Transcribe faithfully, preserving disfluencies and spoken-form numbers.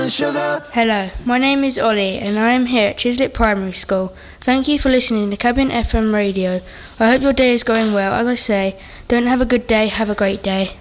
Sugar. Hello, my name is Ollie and I am here at Chiswick Primary School. Thank you for listening to Cabin F M Radio. I hope your day is going well. As I say, don't have a good day, have a great day.